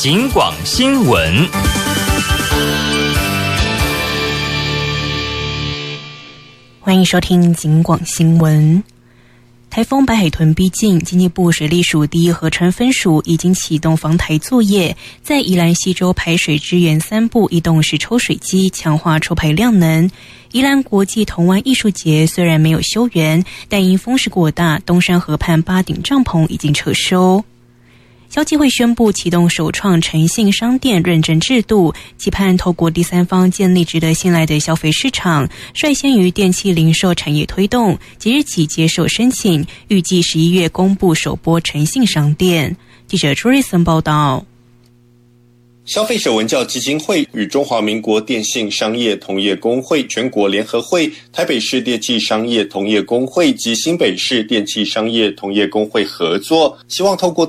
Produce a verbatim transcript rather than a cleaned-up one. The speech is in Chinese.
警广新闻。 欢迎收听警广新闻。台风白海豚逼近，经济部水利署第一河川分署已经启动防台作业，在宜兰溪州排水支援三部移动式抽水机，强化抽排量能。宜兰国际童玩艺术节虽然没有休园，但因风势过大，东山河畔八顶帐篷已经撤收。消基会宣布启动首创诚信商店认证制度，期盼透过第三方建立值得信赖的消费市场，率先于电器零售产业推动，即日起接受申请，预计十一月公布首波诚信商店。记者朱瑞森报道。 消费者文教基金会与中华民国电信商业同业公会全国联合会、台北市电器商业同业公会及新北市电器商业同业公会合作，希望透过